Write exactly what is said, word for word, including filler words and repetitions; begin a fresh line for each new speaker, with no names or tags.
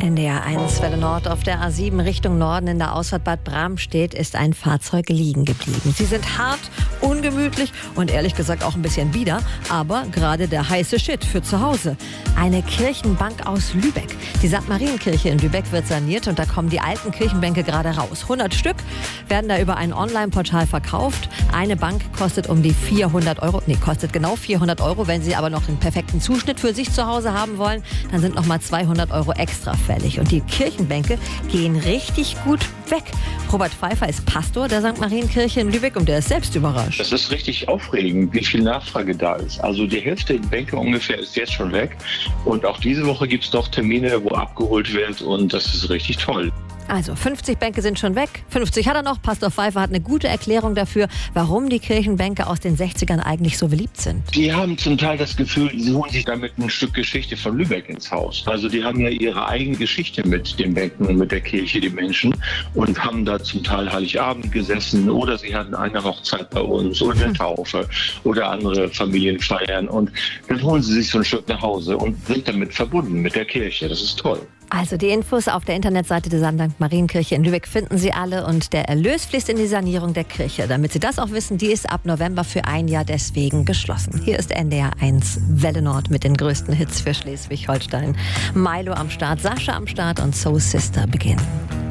N D R eins Welle Nord auf der A sieben Richtung Norden in der Ausfahrt Bad Bramstedt ist ein Fahrzeug liegen geblieben. Sie sind hart, ungemütlich und ehrlich gesagt auch ein bisschen bieder, aber gerade der heiße Shit für zu Hause. Eine Kirchenbank aus Lübeck. Die Sankt Marienkirche in Lübeck wird saniert und da kommen die alten Kirchenbänke gerade raus. hundert Stück werden da über ein Online-Portal verkauft. Eine Bank kostet um die vierhundert Euro. Nee, kostet genau vierhundert Euro. Wenn Sie aber noch einen perfekten Zuschnitt für sich zu Hause haben wollen, dann sind nochmal zweihundert Euro extra fällig. Und die Kirchenbänke gehen richtig gut weg. Robert Pfeiffer ist Pastor der Sankt Marienkirche in Lübeck und der ist selbst überrascht.
Das ist richtig aufregend, wie viel Nachfrage da ist. Also die Hälfte der Bänke ungefähr ist jetzt schon weg. Und auch diese Woche gibt es noch Termine, wo abgeholt wird und das ist richtig toll.
Also fünfzig Bänke sind schon weg, fünfzig hat er noch. Pastor Pfeiffer hat eine gute Erklärung dafür, warum die Kirchenbänke aus den sechzigern eigentlich so beliebt sind.
Die haben zum Teil das Gefühl, sie holen sich damit ein Stück Geschichte von Lübeck ins Haus. Also die haben ja ihre eigene Geschichte mit den Bänken und mit der Kirche, die Menschen, und haben da zum Teil Heiligabend gesessen oder sie hatten eine Hochzeit bei uns oder eine Taufe oder andere Familienfeiern und dann holen sie sich so ein Stück nach Hause und sind damit verbunden mit der Kirche. Das ist toll.
Also die Infos auf der Internetseite der Sankt Marienkirche in Lübeck finden Sie alle und der Erlös fließt in die Sanierung der Kirche. Damit Sie das auch wissen, die ist ab November für ein Jahr deswegen geschlossen. Hier ist N D R eins Welle Nord mit den größten Hits für Schleswig-Holstein. Milo am Start, Sascha am Start und Soul Sister beginnen.